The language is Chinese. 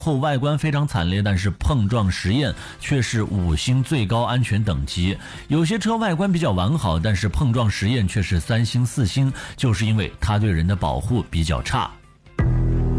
后外观非常惨烈，但是碰撞实验却是5星最高安全等级。有些车外观比较完好，但是碰撞实验却是3星4星，就是因为它对人的保护比较差。